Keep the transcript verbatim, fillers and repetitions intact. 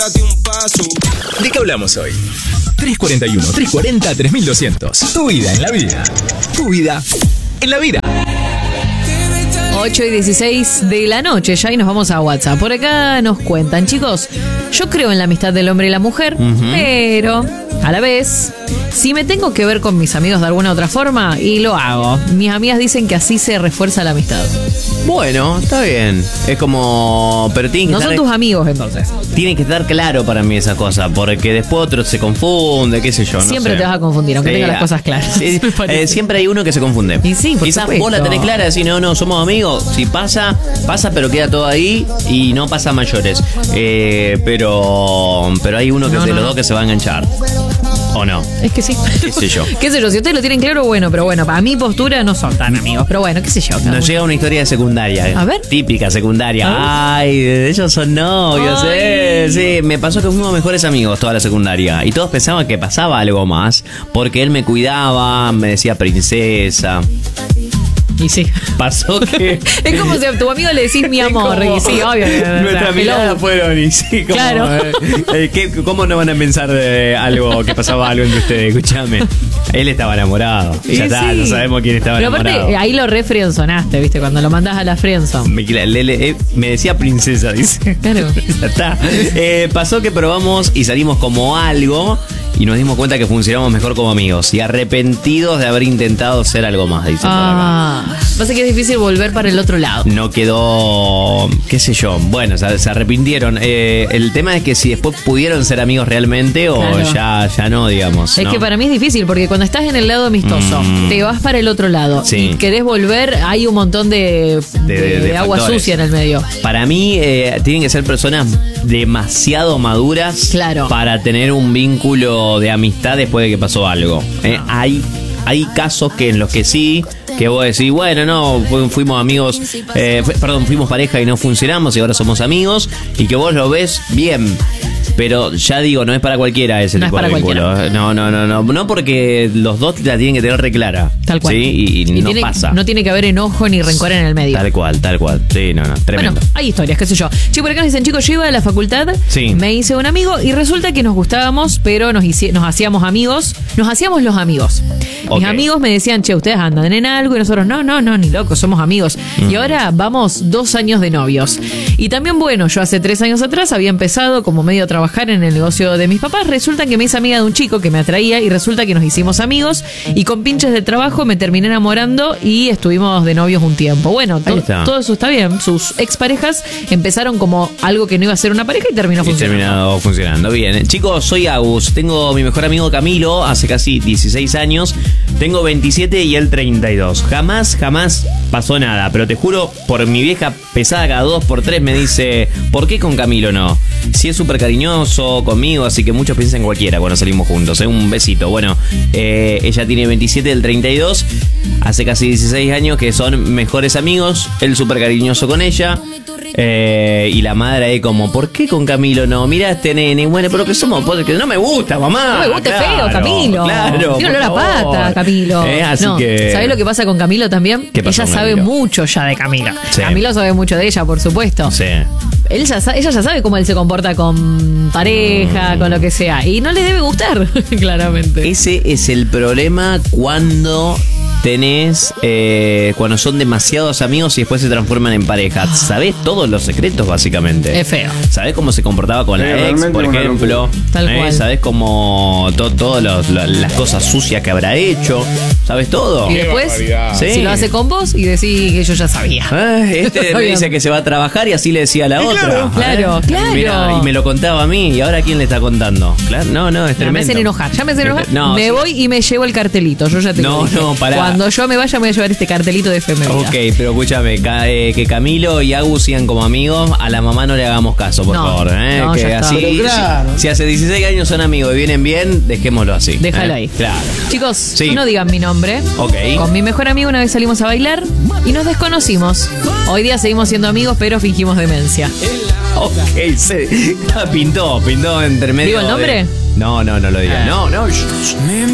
¿De qué hablamos hoy? tres cuarenta y uno, tres cuarenta, tres mil doscientos. Tu vida en la vida. Tu vida en la vida. ocho y dieciséis de la noche, ya y nos vamos a WhatsApp. Por acá nos cuentan, chicos, yo creo en la amistad del hombre y la mujer, uh-huh. pero a la vez, si me tengo que ver con mis amigos de alguna otra forma, y lo hago. Mis amigas dicen que así se refuerza la amistad. Bueno, está bien. Es como... pero tiene que no estar... son tus amigos, entonces. Tiene que estar claro para mí esa cosa, porque después otro se confunde, qué sé yo. No siempre sé. te vas a confundir, aunque sí, tengas las cosas claras. Sí, eh, siempre hay uno que se confunde. Y sí, por Quizás supuesto. vos la tenés clara, decís, no, no, somos amigos. Si pasa, pasa, pero queda todo ahí y no pasa a mayores. Eh, pero, pero hay uno que no, de no, los no. dos que se va a enganchar. ¿O no? Es que sí. ¿Qué sé yo? ¿Qué sé yo? Si ustedes lo tienen claro, bueno, pero bueno, para mi postura no son tan amigos. Pero bueno, qué sé yo. Nos llega una historia de secundaria. A ver. Típica secundaria. Ay, ellos son novios, Ay. eh. Sí, me pasó que fuimos mejores amigos toda la secundaria. Y todos pensaban que pasaba algo más. Porque él me cuidaba, me decía princesa. Y sí. Pasó que... Es como si a tu amigo le decís mi amor. Como, y sí, obvio. Nuestras miradas fueron y sí, como, Claro. eh, eh, ¿qué, ¿Cómo no van a pensar de algo, que pasaba algo entre ustedes? Escúchame. Él estaba enamorado. Y Ya está, sí. no sabemos quién estaba Pero enamorado. aparte, ahí lo re frienzonaste, ¿viste? Cuando lo mandás a la friendzone. Me, le, le, eh, me decía princesa, dice. Claro. Ya está. Eh, pasó que probamos y salimos como algo y nos dimos cuenta que funcionamos mejor como amigos y arrepentidos de haber intentado ser algo más, dice. Ah, pasa que es difícil volver para el otro lado. No quedó, qué sé yo, bueno, se, se arrepintieron. Eh, el tema es que si después pudieron ser amigos realmente o Claro. ya, ya no, digamos. Es ¿no? que para mí es difícil porque cuando estás en el lado amistoso, Mm. te vas para el otro lado Sí. y querés volver, hay un montón de, De- de- de- de de agua factores. sucia en el medio. Para mí eh, tienen que ser personas demasiado maduras Claro. para tener un vínculo de amistad después de que pasó algo. Eh, hay, hay casos que en los que sí, que vos decís, bueno, no, fu- fuimos amigos, eh, fu- perdón, fuimos pareja y no funcionamos y ahora somos amigos, y que vos lo ves bien. Pero ya digo, no es para cualquiera ese No tipo es para de vínculo. cualquiera. No, no, no, no. No porque los dos la tienen que tener re clara. Tal cual. ¿Sí? Y, y no tiene- pasa. No tiene que haber enojo ni rencor en el medio. Tal cual, tal cual. Sí, no, no. Tremendo. Bueno, hay historias, qué sé yo. Chicos, por acá nos dicen, chicos, yo iba a la facultad, Sí. me hice un amigo y resulta que nos gustábamos, pero nos, hici- nos hacíamos amigos, nos hacíamos los amigos. Ok. Mis amigos me decían, che, ustedes andan en algo y nosotros, no, no, no, ni locos, somos amigos. Y ahora vamos dos años de novios. Y también, bueno, yo hace tres años atrás había empezado como medio a trabajar en el negocio de mis papás. Resulta que me hice amiga de un chico que me atraía y resulta que nos hicimos amigos y con pinches de trabajo me terminé enamorando y estuvimos de novios un tiempo. Bueno, to- Ahí está. todo eso está bien. Sus exparejas empezaron como algo que no iba a ser una pareja y terminó Y funcionando. terminado funcionando. Bien. Chicos, soy Agus. Tengo mi mejor amigo Camilo hace casi dieciséis años. Tengo veintisiete y él treinta y dos. Jamás, jamás pasó nada. Pero te juro, por mi vieja pesada cada dos por tres me dice, ¿por qué con Camilo no? Si es súper cariñoso conmigo, así que muchos piensan en cualquiera cuando salimos juntos. ¿eh? Un besito. Bueno, eh, ella tiene veintisiete, él treinta y dos. Hace casi dieciséis años que son mejores amigos. Él súper cariñoso con ella. Eh, y la madre ahí como, ¿por qué con Camilo no? Mira este nene, bueno, pero que somos, porque no me gusta, mamá. No me gusta, es Claro, feo, Camilo. Claro. Tiene por olor a favor. pata, Camilo. Eh, así no, que... ¿sabés lo que pasa con Camilo también? ¿Qué pasó Ella con sabe Camilo? mucho ya de Camilo. Sí. Camilo sabe mucho de ella, por supuesto. Sí. Él ya sa- ella ya sabe cómo él se comporta con pareja, Mm. con lo que sea. Y no le debe gustar, claramente. Ese es el problema cuando tenés, eh, cuando son demasiados amigos y después se transforman en pareja. Sabés todos los secretos, básicamente. Es feo. Sabés cómo se comportaba con Sí, la ex, realmente por una ejemplo. Tal Eh, cual. Sabés cómo to- todas los- la- las cosas sucias que habrá hecho. ¿Sabés todo? Y después, barbaridad. Sí. si lo hace con vos y decís que yo ya sabía. Ah, este me dice que se va a trabajar y así le decía a la otra. claro, claro, Eh, claro. Mirá, y me lo contaba a mí. ¿Y ahora quién le está contando? Claro, no, no, es Ya me tremendo. hacen enojar, ya me hacen enojar. No, me sí. voy y me llevo el cartelito. Yo ya te No, lo dije. no, pará. Cuando yo me vaya, me voy a llevar este cartelito de efeméride. Ok, pero escúchame, ca- eh, que Camilo y Agus sigan como amigos, a la mamá no le hagamos caso, por No, favor. ¿eh? no, que ya está. así, Pero claro. si, si hace dieciséis años son amigos y vienen bien, dejémoslo así. Déjalo ¿eh? ahí. Claro. Chicos, Sí. no digan mi nombre. Ok. Con mi mejor amigo una vez salimos a bailar y nos desconocimos. Hoy día seguimos siendo amigos, pero fingimos demencia. Ok, sí. Pintó, pintó entre medio. ¿Digo el nombre? de- No, no, no lo digas. Ah. No, no. shh, shh.